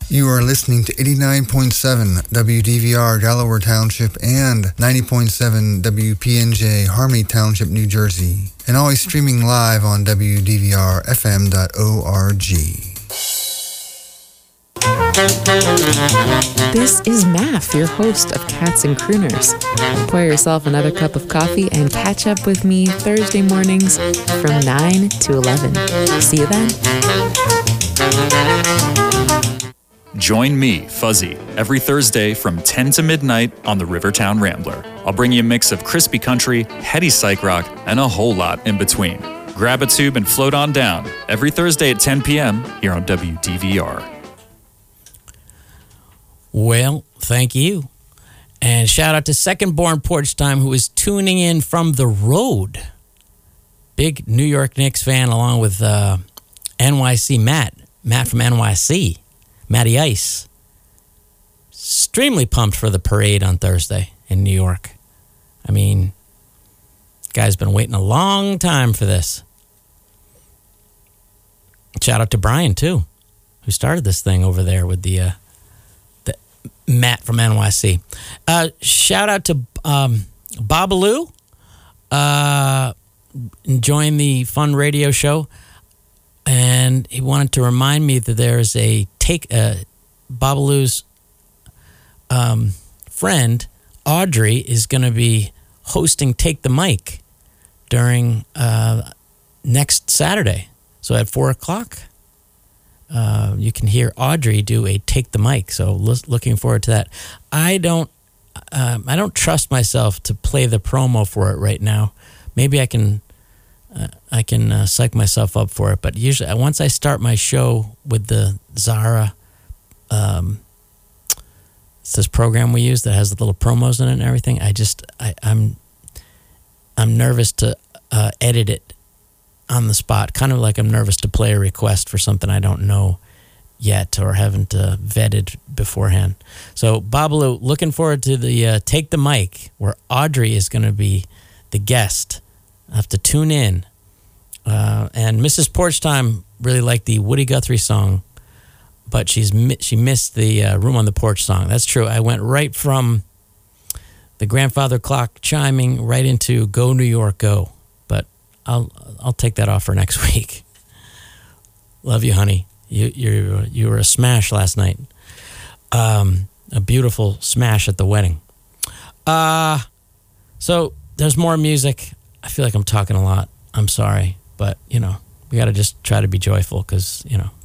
You are listening to 89.7 WDVR Delaware Township and 90.7 WPNJ Harmony Township, New Jersey, and always streaming live on WDVRFM.org. This is Maff, your host of Cats and Crooners. Pour yourself another cup of coffee and catch up with me Thursday mornings from 9 to 11. See you then. Join me, Fuzzy, every Thursday from 10 to midnight on the Rivertown Rambler. I'll bring you a mix of crispy country, heady psych rock, and a whole lot in between. Grab a tube and float on down every Thursday at 10 p.m. here on WDVR. Well, thank you. And shout out to Second Born Porch Time, who is tuning in from the road. Big New York Knicks fan, along with NYC Matt from NYC. Matty Ice. Extremely pumped for the parade on Thursday in New York. I mean, guy's been waiting a long time for this. Shout out to Brian, too, who started this thing over there with the Matt from NYC. Shout out to Babalu, enjoying the fun radio show. And he wanted to remind me that there's a Babalu's friend, Audrey, is going to be hosting Take the Mic during next Saturday. So at 4 o'clock, you can hear Audrey do a Take the Mic. So looking forward to that. I don't trust myself to play the promo for it right now. Maybe I can psych myself up for it, but usually once I start my show with the Zara, it's this program we use that has the little promos in it and everything. I'm nervous to edit it on the spot, kind of like I'm nervous to play a request for something I don't know yet or haven't vetted beforehand. So Babalu, looking forward to the Take the Mic, where Audrey is going to be the guest. I have to tune in. And Mrs. Porch Time really liked the Woody Guthrie song, but she missed the Room on the Porch song. That's true. I went right from the grandfather clock chiming right into Go New York Go, but I'll take that off for next week. Love you, honey. You were a smash last night. A beautiful smash at the wedding. So there's more music. I feel like I'm talking a lot. I'm sorry, but we got to just try to be joyful because